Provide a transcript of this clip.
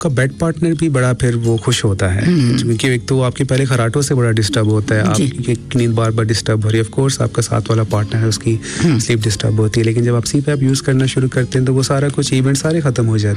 आपका bed partner भी बड़ा फिर वो खुश होता है, क्योंकि एक तो आपके पहले खराटों से बड़ा डिस्टर्ब होता है, आपकी नींद बार बार डिस्टर्ब हो रही है, ऑफ कोर्स आपका साथ वाला पार्टनर है उसकी स्लीप डिस्टर्ब होती है, लेकिन जब आप CPAP यूज़ करना शुरू करते हैं तो वो सारा कुछ इवेंट सारे ख़त्म हो जाते